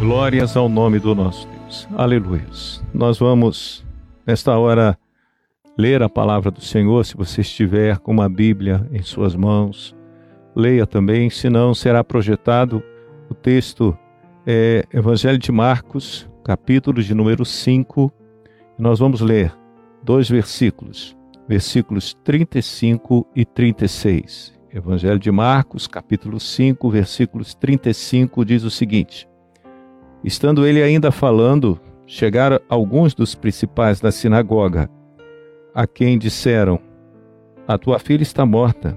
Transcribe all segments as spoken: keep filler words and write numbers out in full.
Glórias ao nome do nosso Deus. Aleluia. Nós vamos, nesta hora, ler a palavra do Senhor. Se você estiver com uma Bíblia em suas mãos, leia também, senão será projetado o texto é, Evangelho de Marcos, capítulo de número cinco. Nós vamos ler dois versículos, versículos trinta e cinco e trinta e seis. Evangelho de Marcos, capítulo cinco, versículos trinta e cinco, diz o seguinte: estando ele ainda falando, chegaram alguns dos principais da sinagoga, a quem disseram: a tua filha está morta.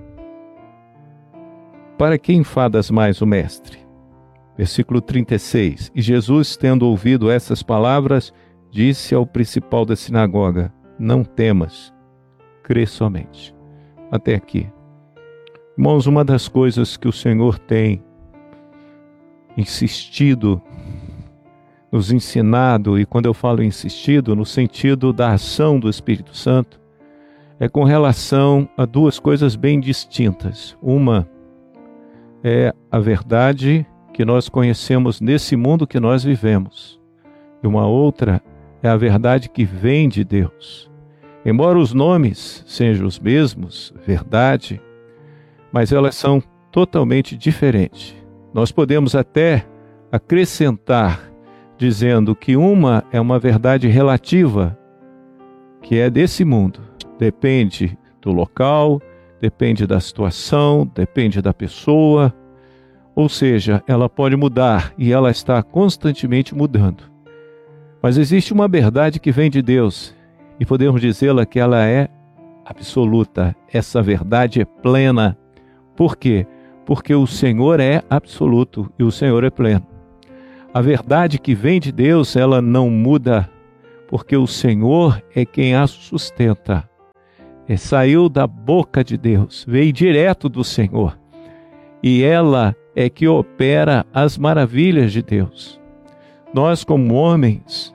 Para que enfadas mais o mestre? Versículo trinta e seis. E Jesus, tendo ouvido essas palavras, disse ao principal da sinagoga: não temas, crê somente. Até aqui. Irmãos, uma das coisas que o Senhor tem insistido, nos ensinado, e quando eu falo insistido, no sentido da ação do Espírito Santo, é com relação a duas coisas bem distintas. Uma é a verdade que nós conhecemos nesse mundo que nós vivemos, e uma outra é a verdade que vem de Deus. Embora os nomes sejam os mesmos, verdade, mas elas são totalmente diferentes. Nós podemos até acrescentar dizendo que uma é uma verdade relativa, que é desse mundo. Depende do local, depende da situação, depende da pessoa. Ou seja, ela pode mudar e ela está constantemente mudando. Mas existe uma verdade que vem de Deus e podemos dizê-la que ela é absoluta. Essa verdade é plena. Por quê? Porque o Senhor é absoluto e o Senhor é pleno. A verdade que vem de Deus, ela não muda, porque o Senhor é quem a sustenta. E saiu da boca de Deus, veio direto do Senhor. E ela é que opera as maravilhas de Deus. Nós, como homens,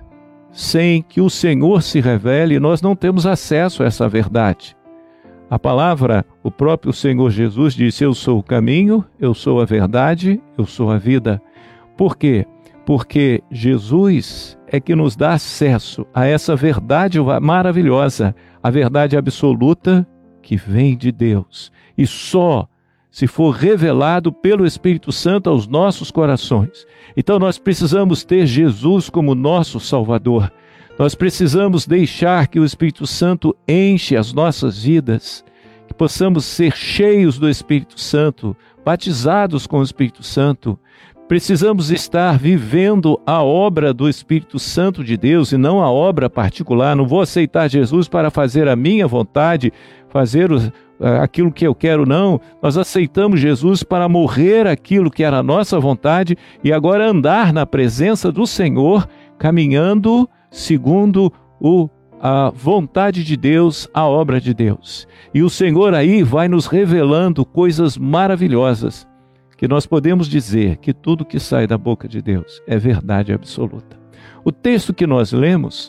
sem que o Senhor se revele, nós não temos acesso a essa verdade. A palavra, o próprio Senhor Jesus disse: eu sou o caminho, eu sou a verdade, eu sou a vida. Por quê? Porque Jesus é que nos dá acesso a essa verdade maravilhosa, a verdade absoluta que vem de Deus. E só se for revelado pelo Espírito Santo aos nossos corações. Então nós precisamos ter Jesus como nosso Salvador. Nós precisamos deixar que o Espírito Santo enche as nossas vidas, que possamos ser cheios do Espírito Santo, batizados com o Espírito Santo. Precisamos estar vivendo a obra do Espírito Santo de Deus e não a obra particular. Não vou aceitar Jesus para fazer a minha vontade, fazer o, aquilo que eu quero, não. Nós aceitamos Jesus para morrer aquilo que era a nossa vontade e agora andar na presença do Senhor, caminhando segundo o, a vontade de Deus, a obra de Deus. E o Senhor aí vai nos revelando coisas maravilhosas, que nós podemos dizer que tudo que sai da boca de Deus é verdade absoluta. O texto que nós lemos,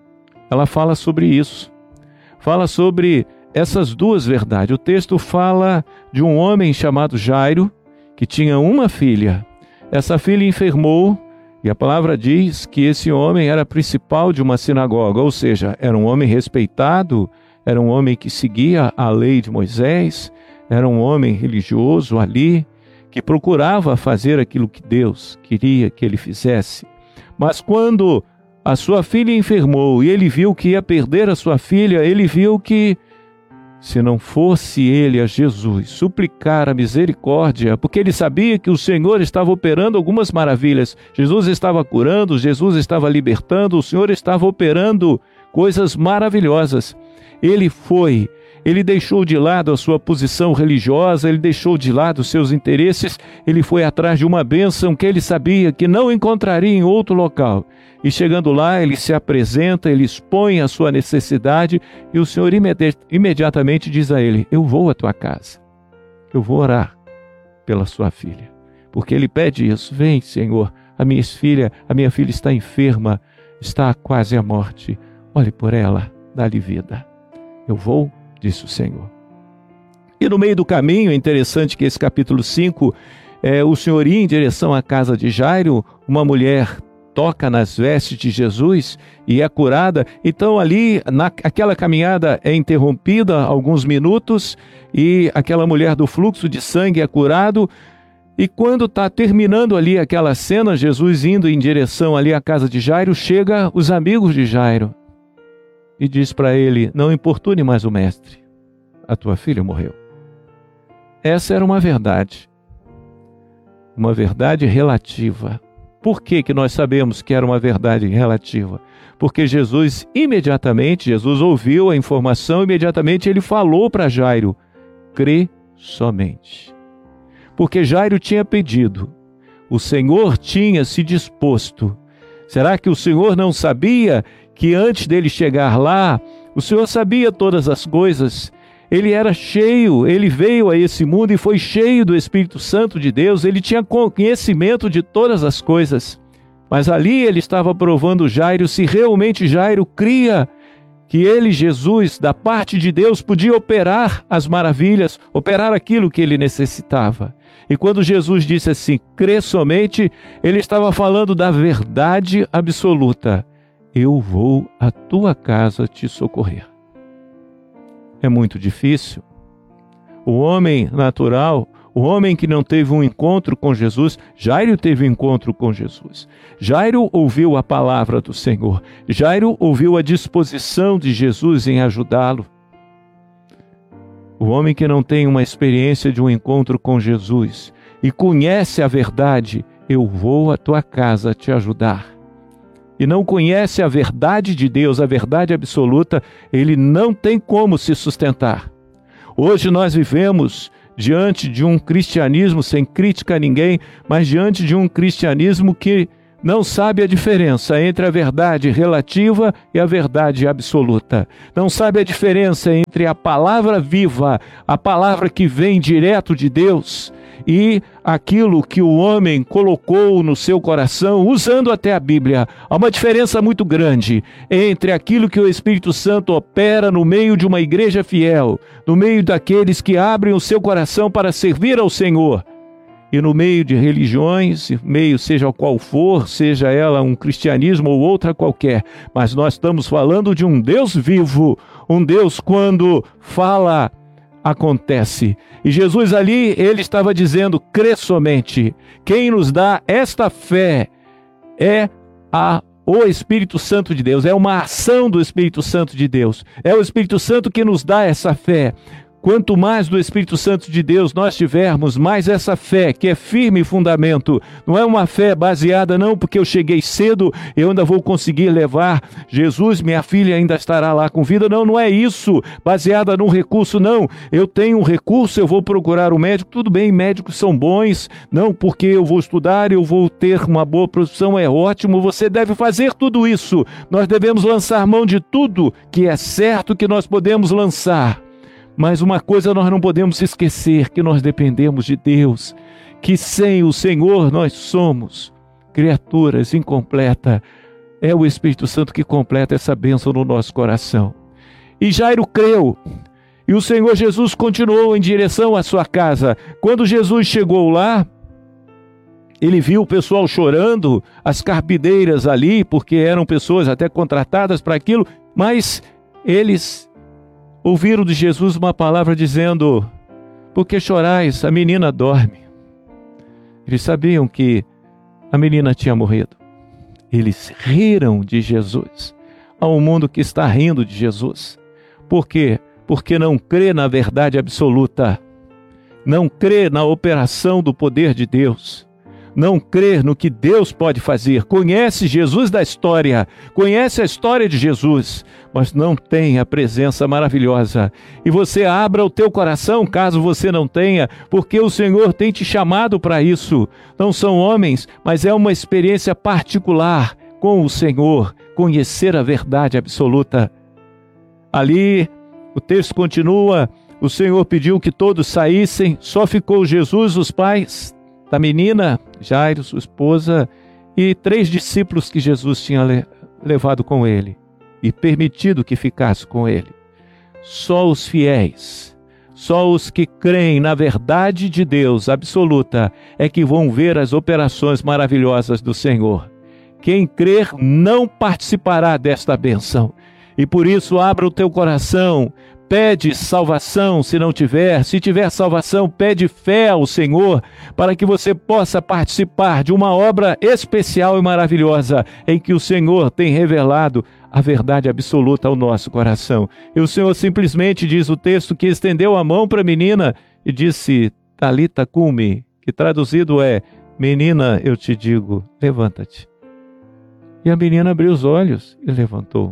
ela fala sobre isso. Fala sobre essas duas verdades. O texto fala de um homem chamado Jairo, que tinha uma filha. Essa filha enfermou, e a palavra diz que esse homem era principal de uma sinagoga, ou seja, era um homem respeitado, era um homem que seguia a lei de Moisés, era um homem religioso ali, que procurava fazer aquilo que Deus queria que ele fizesse. Mas quando a sua filha enfermou e ele viu que ia perder a sua filha, ele viu que se não fosse ele a Jesus suplicar a misericórdia, porque ele sabia que o Senhor estava operando algumas maravilhas, Jesus estava curando, Jesus estava libertando, o Senhor estava operando coisas maravilhosas. Ele foi, ele deixou de lado a sua posição religiosa, ele deixou de lado os seus interesses, ele foi atrás de uma bênção que ele sabia que não encontraria em outro local. E chegando lá, ele se apresenta, ele expõe a sua necessidade e o Senhor imedi- imediatamente diz a ele: eu vou à tua casa, eu vou orar pela sua filha. Porque ele pede isso: vem, Senhor, a minha filha, a minha filha está enferma, está quase à morte, olhe por ela, dá-lhe vida. Eu vou, disse o Senhor. E no meio do caminho, é interessante que esse capítulo cinco é, o Senhor ia em direção à casa de Jairo, uma mulher toca nas vestes de Jesus e é curada. Então ali, na, aquela caminhada é interrompida alguns minutos e aquela mulher do fluxo de sangue é curado. E quando está terminando ali aquela cena, Jesus indo em direção ali à casa de Jairo, chega os amigos de Jairo e diz para ele: não importune mais o mestre, a tua filha morreu. Essa era uma verdade, uma verdade relativa. Por que que nós sabemos que era uma verdade relativa? Porque Jesus imediatamente, Jesus ouviu a informação, imediatamente ele falou para Jairo: crê somente. Porque Jairo tinha pedido, o Senhor tinha se disposto. Será que o Senhor não sabia que antes dele chegar lá, o Senhor sabia todas as coisas? Ele era cheio, ele veio a esse mundo e foi cheio do Espírito Santo de Deus, ele tinha conhecimento de todas as coisas. Mas ali ele estava provando Jairo se realmente Jairo cria que ele, Jesus, da parte de Deus, podia operar as maravilhas, operar aquilo que ele necessitava. E quando Jesus disse assim, crê somente, ele estava falando da verdade absoluta. Eu vou à tua casa te socorrer. É muito difícil. O homem natural, o homem que não teve um encontro com Jesus, Jairo teve um encontro com Jesus. Jairo ouviu a palavra do Senhor. Jairo ouviu a disposição de Jesus em ajudá-lo. O homem que não tem uma experiência de um encontro com Jesus e conhece a verdade, eu vou à tua casa te ajudar. E não conhece a verdade de Deus, a verdade absoluta, ele não tem como se sustentar. Hoje nós vivemos diante de um cristianismo sem crítica a ninguém, mas diante de um cristianismo que não sabe a diferença entre a verdade relativa e a verdade absoluta. Não sabe a diferença entre a palavra viva, a palavra que vem direto de Deus, e aquilo que o homem colocou no seu coração, usando até a Bíblia. Há uma diferença muito grande entre aquilo que o Espírito Santo opera no meio de uma igreja fiel, no meio daqueles que abrem o seu coração para servir ao Senhor, e no meio de religiões, meio seja qual for, seja ela um cristianismo ou outra qualquer, mas nós estamos falando de um Deus vivo, um Deus quando fala, acontece. E Jesus ali, ele estava dizendo, crê somente. Quem nos dá esta fé é a, o Espírito Santo de Deus, é uma ação do Espírito Santo de Deus. É o Espírito Santo que nos dá essa fé. Quanto mais do Espírito Santo de Deus nós tivermos, mais essa fé, que é firme fundamento. Não é uma fé baseada, não, porque eu cheguei cedo, eu ainda vou conseguir levar Jesus, minha filha ainda estará lá com vida. Não, não é isso, baseada num recurso, não. Eu tenho um recurso, eu vou procurar um médico, tudo bem, médicos são bons, não porque eu vou estudar, eu vou ter uma boa profissão, é ótimo, você deve fazer tudo isso. Nós devemos lançar mão de tudo que é certo que nós podemos lançar. Mas uma coisa nós não podemos esquecer, que nós dependemos de Deus, que sem o Senhor nós somos criaturas incompletas. É o Espírito Santo que completa essa bênção no nosso coração. E Jairo creu, e o Senhor Jesus continuou em direção à sua casa. Quando Jesus chegou lá, ele viu o pessoal chorando, as carpideiras ali, porque eram pessoas até contratadas para aquilo, mas eles ouviram de Jesus uma palavra dizendo, por que chorais? A menina dorme. Eles sabiam que a menina tinha morrido. Eles riram de Jesus. Há um mundo que está rindo de Jesus. Por quê? Porque não crê na verdade absoluta. Não crê na operação do poder de Deus. Não crer no que Deus pode fazer. Conhece Jesus da história, conhece a história de Jesus, mas não tem a presença maravilhosa. E você abra o teu coração, caso você não tenha, porque o Senhor tem te chamado para isso. Não são homens, mas é uma experiência particular com o Senhor, conhecer a verdade absoluta. Ali, o texto continua, o Senhor pediu que todos saíssem, só ficou Jesus, os pais da menina, Jairo, sua esposa, e três discípulos que Jesus tinha le- levado com ele e permitido que ficasse com ele. Só os fiéis, Só os que creem na verdade de Deus absoluta é que vão ver as operações maravilhosas do Senhor. Quem crer não participará desta bênção. E por isso abra o teu coração, pede salvação se não tiver. Se tiver salvação, pede fé ao Senhor para que você possa participar de uma obra especial e maravilhosa em que o Senhor tem revelado a verdade absoluta ao nosso coração. E o Senhor simplesmente diz o texto que estendeu a mão para a menina e disse, Talita cumi, que traduzido é, menina, eu te digo, levanta-te. E a menina abriu os olhos e levantou.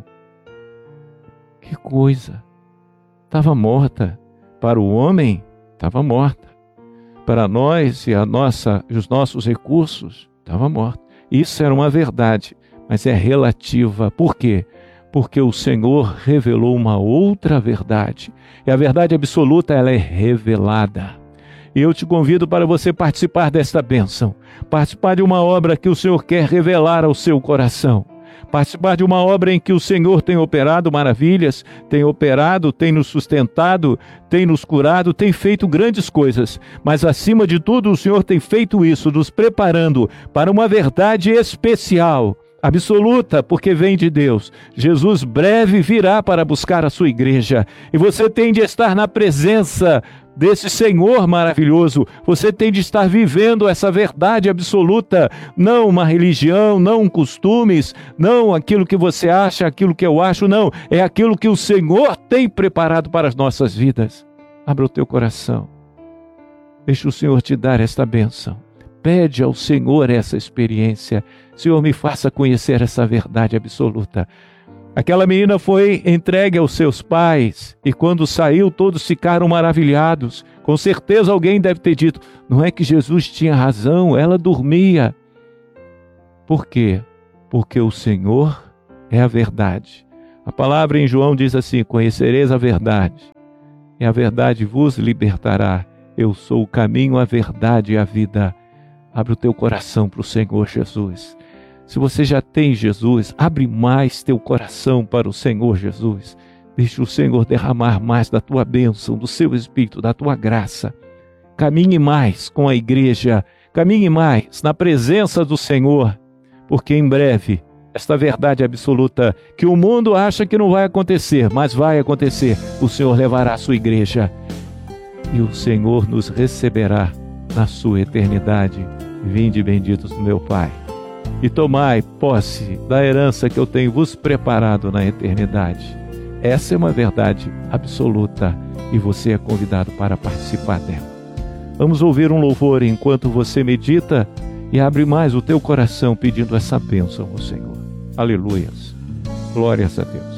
Que coisa! Estava morta. Para o homem, estava morta. Para nós e a nossa, os nossos recursos, estava morta. Isso era uma verdade, mas é relativa. Por quê? Porque o Senhor revelou uma outra verdade. E a verdade absoluta, ela é revelada. E eu te convido para você participar desta bênção. Participar de uma obra que o Senhor quer revelar ao seu coração. Participar de uma obra em que o Senhor tem operado maravilhas, tem operado, tem nos sustentado, tem nos curado, tem feito grandes coisas. Mas acima de tudo, o Senhor tem feito isso, nos preparando para uma verdade especial, absoluta, porque vem de Deus. Jesus breve virá para buscar a sua igreja. E você tem de estar na presença desse Senhor maravilhoso. Você tem de estar vivendo essa verdade absoluta, não uma religião, não costumes, não aquilo que você acha, aquilo que eu acho, não. É aquilo que o Senhor tem preparado para as nossas vidas. Abra o teu coração. Deixa o Senhor te dar esta bênção. Pede ao Senhor essa experiência. Senhor, me faça conhecer essa verdade absoluta. Aquela menina foi entregue aos seus pais e quando saiu todos ficaram maravilhados. Com certeza alguém deve ter dito, não é que Jesus tinha razão, ela dormia. Por quê? Porque o Senhor é a verdade. A palavra em João diz assim, conhecereis a verdade e a verdade vos libertará. Eu sou o caminho, a verdade e a vida. Abre o teu coração para o Senhor Jesus. Se você já tem Jesus, abre mais teu coração para o Senhor Jesus. Deixa o Senhor derramar mais da tua bênção, do seu Espírito, da tua graça. Caminhe mais com a igreja, caminhe mais na presença do Senhor, porque em breve, esta verdade absoluta que o mundo acha que não vai acontecer, mas vai acontecer, o Senhor levará a sua igreja e o Senhor nos receberá na sua eternidade. Vinde benditos do meu Pai. E tomai posse da herança que eu tenho vos preparado na eternidade. Essa é uma verdade absoluta e você é convidado para participar dela. Vamos ouvir um louvor enquanto você medita e abre mais o teu coração pedindo essa bênção ao Senhor. Aleluias. Glórias a Deus.